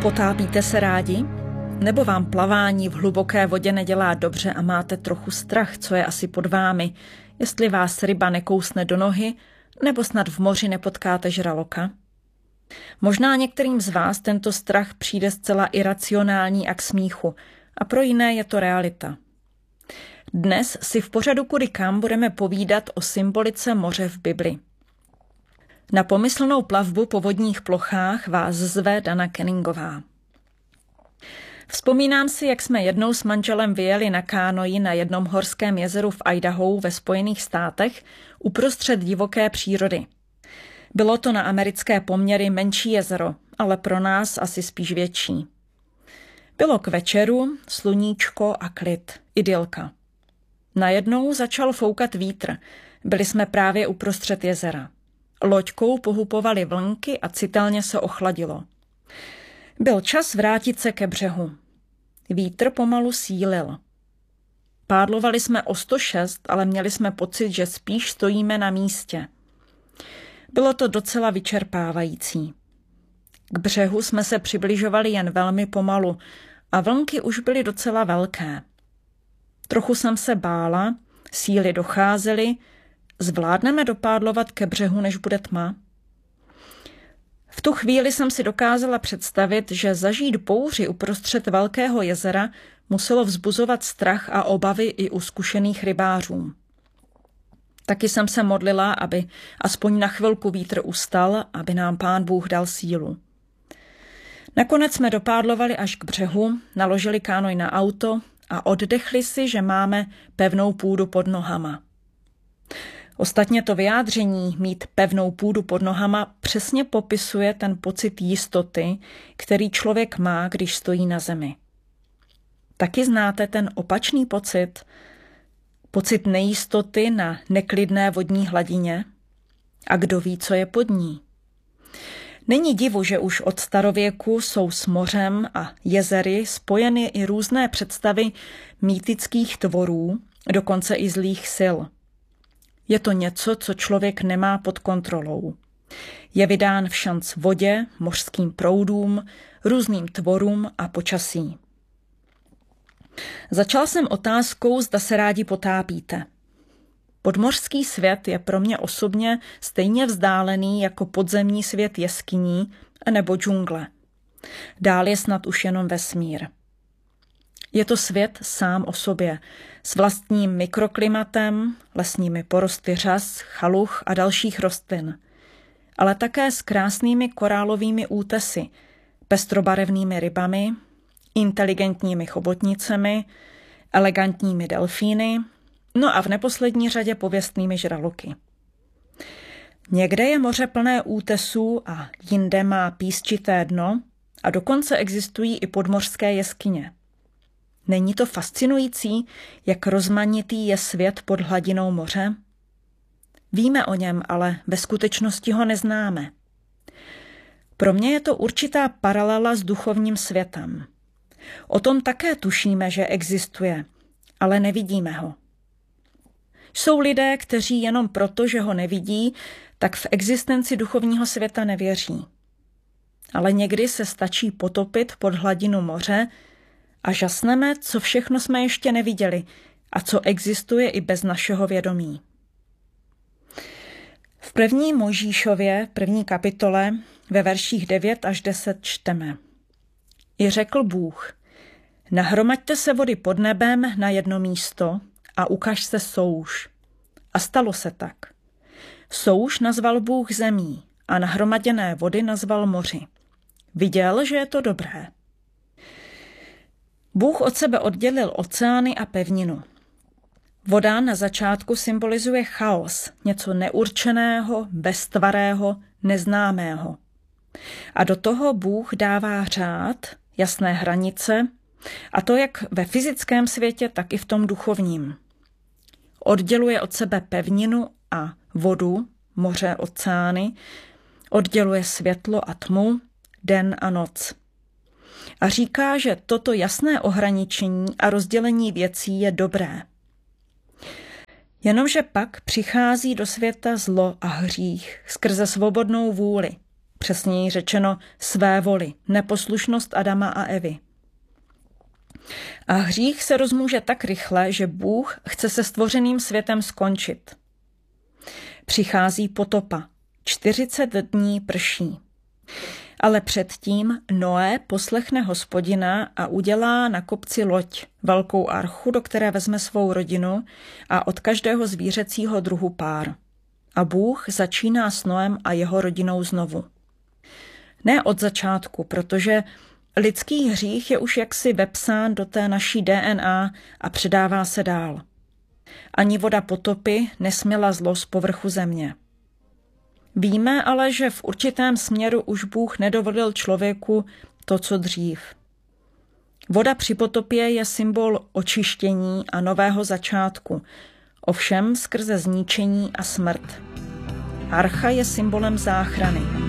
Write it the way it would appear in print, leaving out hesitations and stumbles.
Potápíte se rádi? Nebo vám plavání v hluboké vodě nedělá dobře a máte trochu strach, co je asi pod vámi, jestli vás ryba nekousne do nohy, nebo snad v moři nepotkáte žraloka? Možná některým z vás tento strach přijde zcela iracionální a k smíchu, a pro jiné je to realita. Dnes si v pořadu Kudy kam budeme povídat o symbolice moře v Bibli. Na pomyslnou plavbu po vodních plochách vás zve Dana Kenningová. Vzpomínám si, jak jsme jednou s manželem vyjeli na kánoji na jednom horském jezeru v Idahu ve Spojených státech uprostřed divoké přírody. Bylo to na americké poměry menší jezero, ale pro nás asi spíš větší. Bylo k večeru, sluníčko a klid, idylka. Najednou začal foukat vítr, byli jsme právě uprostřed jezera. Loďkou pohupovaly vlnky a citelně se ochladilo. Byl čas vrátit se ke břehu. Vítr pomalu sílil. Pádlovali jsme o 106, ale měli jsme pocit, že spíš stojíme na místě. Bylo to docela vyčerpávající. K břehu jsme se přibližovali jen velmi pomalu a vlnky už byly docela velké. Trochu jsem se bála, síly docházely, zvládneme dopádlovat ke břehu, než bude tma? V tu chvíli jsem si dokázala představit, že zažít bouři uprostřed velkého jezera muselo vzbuzovat strach a obavy i u zkušených rybářů. Taky jsem se modlila, aby aspoň na chvilku vítr ustal, aby nám Pán Bůh dal sílu. Nakonec jsme dopádlovali až k břehu, naložili kánoj na auto a oddechli si, že máme pevnou půdu pod nohama. Ostatně to vyjádření mít pevnou půdu pod nohama přesně popisuje ten pocit jistoty, který člověk má, když stojí na zemi. Taky znáte ten opačný pocit nejistoty na neklidné vodní hladině? A kdo ví, co je pod ní? Není divu, že už od starověku jsou s mořem a jezery spojeny i různé představy mýtických tvorů, dokonce i zlých sil. Je to něco, co člověk nemá pod kontrolou. Je vydán v šanc vodě, mořským proudům, různým tvorům a počasí. Začal jsem otázkou, zda se rádi potápíte. Podmořský svět je pro mě osobně stejně vzdálený jako podzemní svět jeskyní nebo džungle. Dál je snad už jenom vesmír. Je to svět sám o sobě, s vlastním mikroklimatem, lesními porosty řas, chaluch a dalších rostlin, ale také s krásnými korálovými útesy, pestrobarevnými rybami, inteligentními chobotnicemi, elegantními delfíny, no a v neposlední řadě pověstnými žraloky. Někde je moře plné útesů a jinde má písčité dno a dokonce existují i podmořské jeskyně. Není to fascinující, jak rozmanitý je svět pod hladinou moře? Víme o něm, ale ve skutečnosti ho neznáme. Pro mě je to určitá paralela s duchovním světem. O tom také tušíme, že existuje, ale nevidíme ho. Jsou lidé, kteří jenom proto, že ho nevidí, tak v existenci duchovního světa nevěří. Ale někdy se stačí potopit pod hladinu moře a žasneme, co všechno jsme ještě neviděli a co existuje i bez našeho vědomí. V 1. Mojžíšově, 1. kapitole, ve verších 9 až 10 čteme. I řekl Bůh, nahromaďte se vody pod nebem na jedno místo a ukaž se souš. A stalo se tak. Souš nazval Bůh zemí a nahromaděné vody nazval moři. Viděl, že je to dobré. Bůh od sebe oddělil oceány a pevninu. Voda na začátku symbolizuje chaos, něco neurčeného, beztvarého, neznámého. A do toho Bůh dává řád, jasné hranice, a to jak ve fyzickém světě, tak i v tom duchovním. Odděluje od sebe pevninu a vodu, moře, oceány, odděluje světlo a tmu, den a noc. A říká, že toto jasné ohraničení a rozdělení věcí je dobré. Jenomže pak přichází do světa zlo a hřích skrze svobodnou vůli, přesněji řečeno své voli, neposlušnost Adama a Evy. A hřích se rozmůže tak rychle, že Bůh chce se stvořeným světem skončit. Přichází potopa. 40 dní prší. Ale předtím Noé poslechne Hospodina a udělá na kopci loď, velkou archu, do které vezme svou rodinu a od každého zvířecího druhu pár. A Bůh začíná s Noem a jeho rodinou znovu. Ne od začátku, protože lidský hřích je už jaksi vepsán do té naší DNA a předává se dál. Ani voda potopy nesměla zlo z povrchu země. Víme ale, že v určitém směru už Bůh nedovolil člověku to, co dřív. Voda při potopě je symbol očištění a nového začátku, ovšem skrze zničení a smrt. Archa je symbolem záchrany.